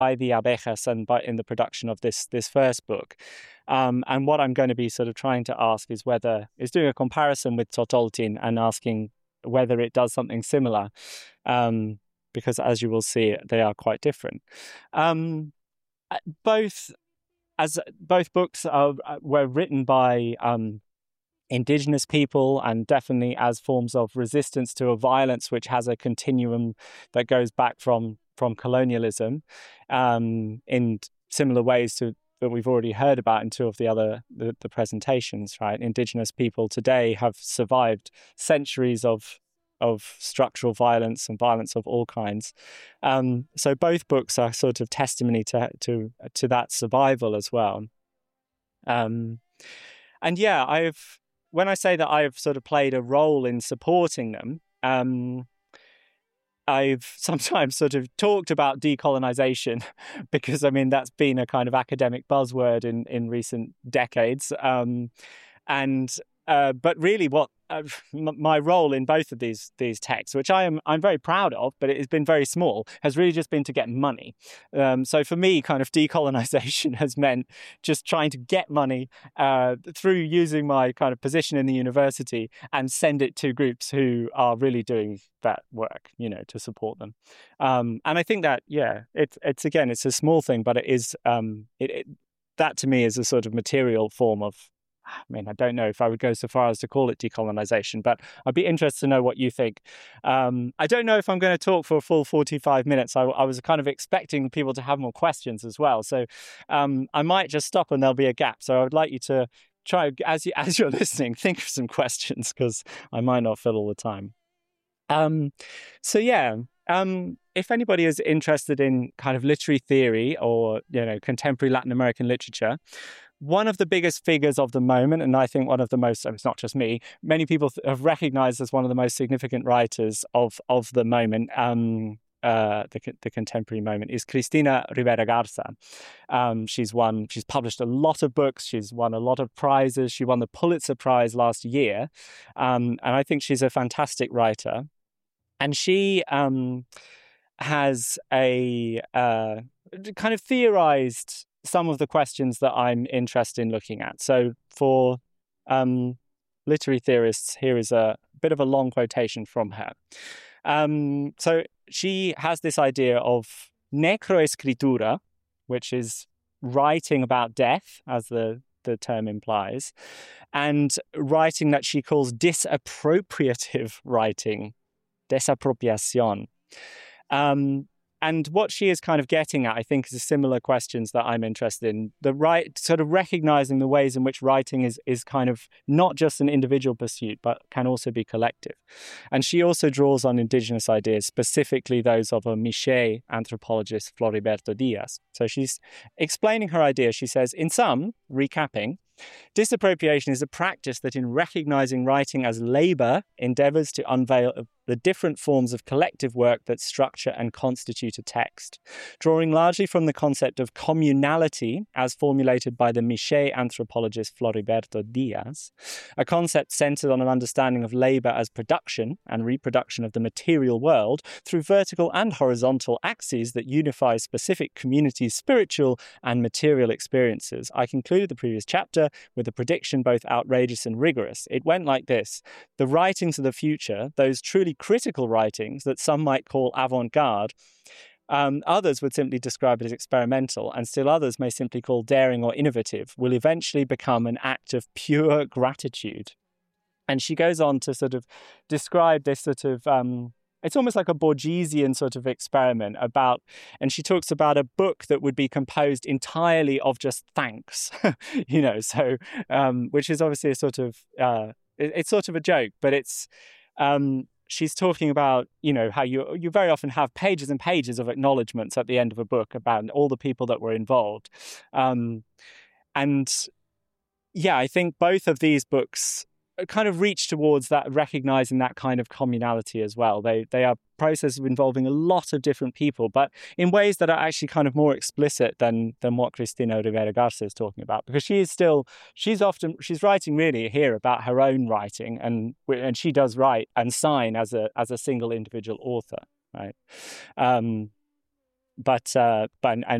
by the abejas and in the production of this first book. And what I'm going to be sort of trying to ask is doing a comparison with Totoltin and asking whether it does something similar, because as you will see, they are quite different. Both books were written by indigenous people, and definitely as forms of resistance to a violence which has a continuum that goes back from colonialism, in similar ways to that we've already heard about in two of the presentations, right? Indigenous people today have survived centuries of structural violence and violence of all kinds. So both books are sort of testimony to that survival as well. And yeah, when I say that I've sort of played a role in supporting them, I've sometimes sort of talked about decolonization because, I mean, that's been a kind of academic buzzword in recent decades. But really what my role in both of these texts, which I'm very proud of, but it has been very small, has really just been to get money. So for me, kind of decolonization has meant just trying to get money through using my kind of position in the university and send it to groups who are really doing that work, to support them. And I think that, yeah, it's a small thing, but it is, that to me is a sort of material form of, I mean, I don't know if I would go so far as to call it decolonization, but I'd be interested to know what you think. I don't know if I'm going to talk for a full 45 minutes. I was kind of expecting people to have more questions as well. So I might just stop and there'll be a gap. So I would like you to try, as you're listening, think of some questions, because I might not fill all the time. So yeah, if anybody is interested in kind of literary theory or, contemporary Latin American literature, one of the biggest figures of the moment, and I think one of the most, it's not just me, many people have recognized as one of the most significant writers of the moment, the contemporary moment, is Cristina Rivera Garza. She's published a lot of books. She's won a lot of prizes. She won the Pulitzer Prize last year. And I think she's a fantastic writer. And she has a kind of theorized some of the questions that I'm interested in looking at. So for literary theorists, here is a bit of a long quotation from her. So she has this idea of necroescritura, which is writing about death, as the term implies, and writing that she calls disappropriative writing, desapropiación. And what she is kind of getting at, I think, is similar questions that I'm interested in. Sort of recognizing the ways in which writing is kind of not just an individual pursuit, but can also be collective. And she also draws on indigenous ideas, specifically those of a Miché anthropologist, Floriberto Diaz. So she's explaining her idea. She says, in sum, recapping, disappropriation is a practice that, in recognizing writing as labor, endeavors to unveil the different forms of collective work that structure and constitute a text. Drawing largely from the concept of communality as formulated by the Miché anthropologist Floriberto Diaz, a concept centered on an understanding of labor as production and reproduction of the material world through vertical and horizontal axes that unify specific communities' spiritual and material experiences. I concluded the previous chapter with a prediction both outrageous and rigorous. It went like this: the writings of the future, those truly critical writings that some might call avant-garde, others would simply describe it as experimental, and still others may simply call daring or innovative, will eventually become an act of pure gratitude. And she goes on to sort of describe this sort of it's almost like a Borgesian sort of experiment and she talks about a book that would be composed entirely of just thanks, so, which is obviously a sort of, it's sort of a joke, but it's, she's talking about, how you very often have pages and pages of acknowledgements at the end of a book about all the people that were involved. And yeah, I think both of these books kind of reach towards that, recognizing that kind of communality as well. They are processes involving a lot of different people, but in ways that are actually kind of more explicit than what Cristina Rivera Garza is talking about, because she's writing really here about her own writing, and she does write and sign as a single individual author, right? but and